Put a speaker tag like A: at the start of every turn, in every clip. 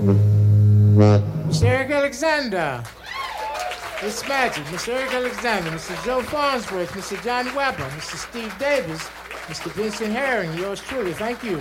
A: Mr. Eric Alexander. It's Magic. Mr. Eric Alexander, Mr. Joe Farnsworth, Mr. John Weber, Mr. Steve Davis, Mr. Vincent Herring, yours truly. Thank you.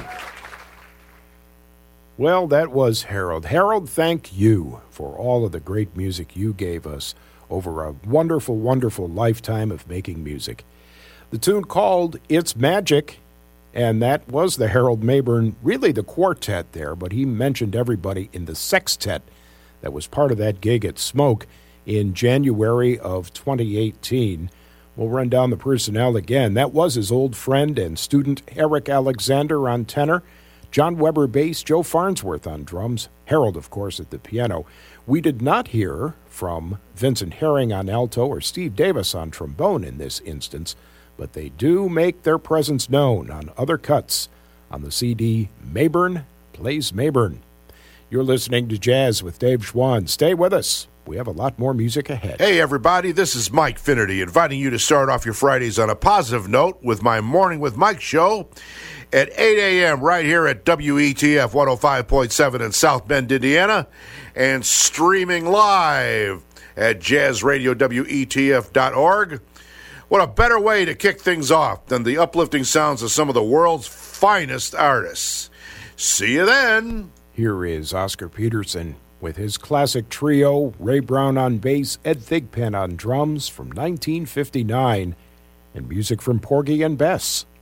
B: Well, that was Harold. Harold, thank you for all of the great music you gave us over a wonderful, wonderful lifetime of making music. The tune called It's Magic, and that was the Harold Mayburn, really the quartet there, but he mentioned everybody in the sextet that was part of that gig at Smoke in January of 2018. We'll run down the personnel again. That was his old friend and student Eric Alexander on tenor, John Weber bass, Joe Farnsworth on drums, Harold, of course, at the piano. We did not hear from Vincent Herring on alto or Steve Davis on trombone in this instance, but they do make their presence known on other cuts on the CD Mayburn Plays Mayburn. You're listening to Jazz with Dave Schwann. Stay with us. We have a lot more music ahead.
C: Hey, everybody, this is Mike Finnerty, inviting you to start off your Fridays on a positive note with my Morning with Mike show at 8 a.m. right here at WETF 105.7 in South Bend, Indiana, and streaming live at jazzradiowetf.org. What a better way to kick things off than the uplifting sounds of some of the world's finest artists. See you then.
B: Here is Oscar Peterson with his classic trio, Ray Brown on bass, Ed Thigpen on drums from 1959, and music from Porgy and Bess.